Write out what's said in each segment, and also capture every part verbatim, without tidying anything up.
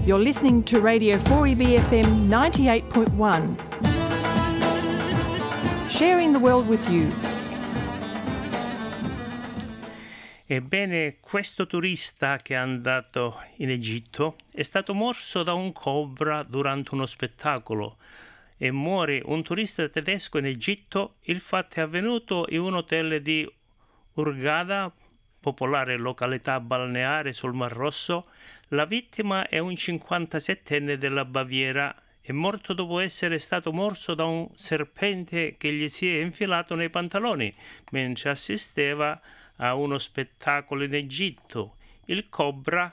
You're listening to Radio four E B F M ninety-eight point one. Sharing the world with you. Ebbene, questo turista che è andato in Egitto è stato morso da un cobra durante uno spettacolo e muore un turista tedesco in Egitto. Il fatto è avvenuto in un hotel di Hurghada, popolare località balneare sul Mar Rosso. La vittima è un cinquantasettenne della Baviera. È morto dopo essere stato morso da un serpente che gli si è infilato nei pantaloni mentre assisteva a uno spettacolo in Egitto. Il cobra,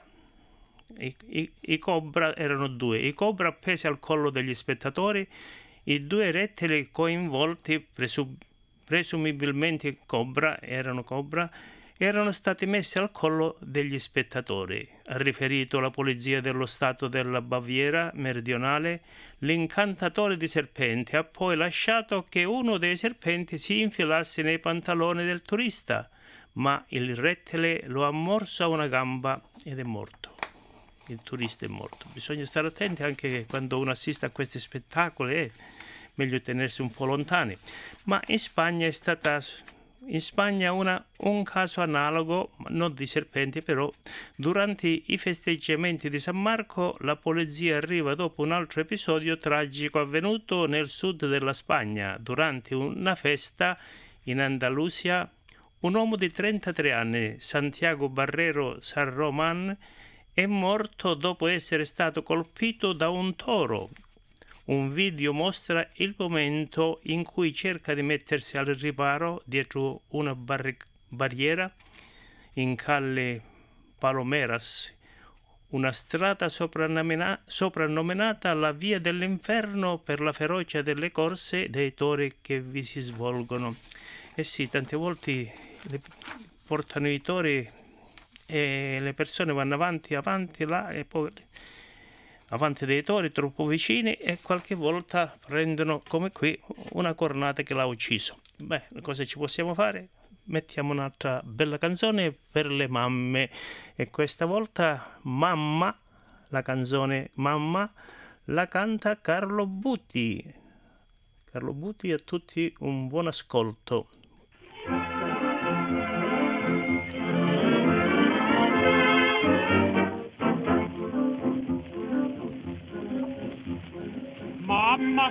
i, i, i cobra erano due, i cobra appesi al collo degli spettatori, i due rettili coinvolti, presum, presumibilmente cobra, erano cobra, erano stati messi al collo degli spettatori. Ha riferito la polizia dello Stato della Baviera meridionale. L'incantatore di serpenti ha poi lasciato che uno dei serpenti si infilasse nei pantaloni del turista, ma il rettile lo ha morso a una gamba ed è morto. Il turista è morto. Bisogna stare attenti anche quando uno assiste a questi spettacoli, è meglio tenersi un po' lontani. Ma in Spagna è stata in Spagna una, un caso analogo, non di serpenti però. Durante i festeggiamenti di San Marco la polizia arriva dopo un altro episodio tragico avvenuto nel sud della Spagna. Durante una festa in Andalusia, un uomo di trentatré anni, Santiago Barrero San Román, è morto dopo essere stato colpito da un toro. Un video mostra il momento in cui cerca di mettersi al riparo dietro una barri- barriera in Calle Palomeras, una strada soprannomena- soprannominata la Via dell'Inferno per la ferocia delle corse dei tori che vi si svolgono. Eh sì, tante volte le portano i tori e le persone vanno avanti, avanti là e poi avanti dei tori troppo vicini e qualche volta prendono come qui una cornata che l'ha ucciso. Beh, cosa ci possiamo fare? Mettiamo un'altra bella canzone per le mamme e questa volta Mamma, la canzone Mamma la canta Carlo Butti. Carlo Butti, a tutti un buon ascolto. Mamma